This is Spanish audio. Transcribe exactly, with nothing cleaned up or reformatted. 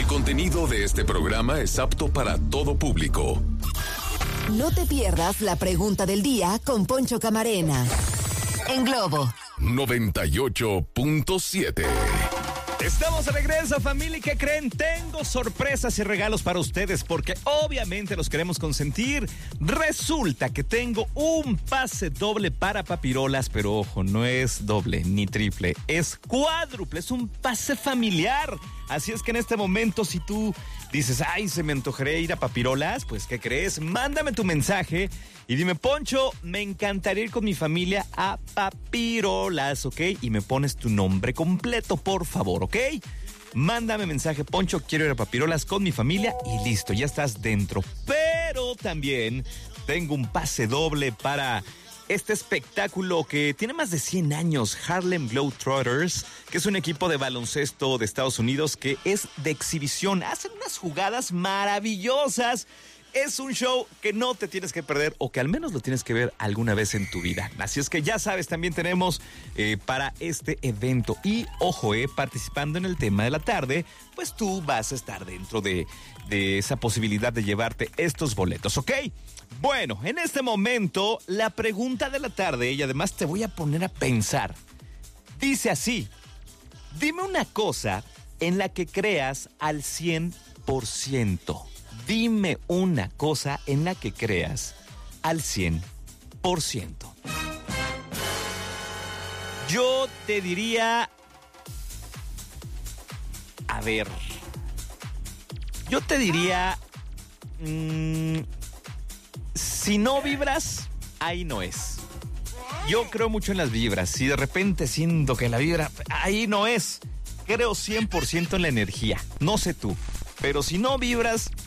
contenido de este programa es apto para todo público. No te pierdas la pregunta del día con Poncho Camarena en Globo noventa y ocho punto siete. Estamos de regreso, familia, ¿y qué creen? Tengo sorpresas y regalos para ustedes porque obviamente los queremos consentir. Resulta que tengo un pase doble para Papirolas, pero ojo, no es doble ni triple, es cuádruple, es un pase familiar. Así es que en este momento, si tú dices, ay, se me antojaría ir a Papirolas, pues, ¿qué crees? Mándame tu mensaje y dime, Poncho, me encantaría ir con mi familia a Papirolas, ¿ok? Y me pones tu nombre completo, por favor, ¿ok? Mándame mensaje, Poncho, quiero ir a Papirolas con mi familia y listo, ya estás dentro. Pero también tengo un pase doble para este espectáculo que tiene más de cien años, Harlem Globetrotters, que es un equipo de baloncesto de Estados Unidos que es de exhibición. Hacen unas jugadas maravillosas. Es un show que no te tienes que perder o que al menos lo tienes que ver alguna vez en tu vida. Así es que ya sabes, también tenemos eh, para este evento. Y ojo, eh, participando en el tema de la tarde, pues tú vas a estar dentro de, de esa posibilidad de llevarte estos boletos, ¿ok? Bueno, en este momento, la pregunta de la tarde, y además te voy a poner a pensar, dice así: dime una cosa en la que creas al cien por ciento. Dime una cosa en la que creas al cien por ciento. Yo te diría, a ver, yo te diría, mmm, si no vibras, ahí no es. Yo creo mucho en las vibras. Si de repente siento que la vibra, ahí no es. Creo cien por ciento en la energía. No sé tú, pero si no vibras,